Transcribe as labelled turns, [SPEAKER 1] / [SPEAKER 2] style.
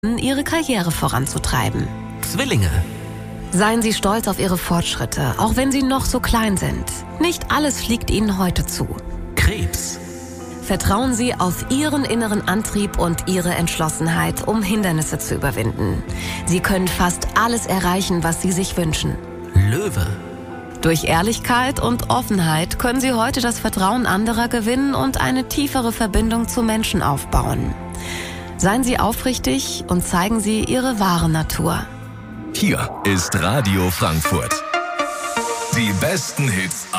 [SPEAKER 1] Ihre Karriere voranzutreiben.
[SPEAKER 2] Zwillinge.
[SPEAKER 1] Seien Sie stolz auf Ihre Fortschritte, auch wenn sie noch so klein sind. Nicht alles fliegt Ihnen heute zu.
[SPEAKER 2] Krebs.
[SPEAKER 1] Vertrauen Sie auf Ihren inneren Antrieb und Ihre Entschlossenheit, um Hindernisse zu überwinden. Sie können fast alles erreichen, was Sie sich wünschen.
[SPEAKER 2] Löwe.
[SPEAKER 1] Durch Ehrlichkeit und Offenheit können Sie heute das Vertrauen anderer gewinnen und eine tiefere Verbindung zu Menschen aufbauen. Seien Sie aufrichtig und zeigen Sie Ihre wahre Natur.
[SPEAKER 3] Hier ist Radio Frankfurt. Die besten Hits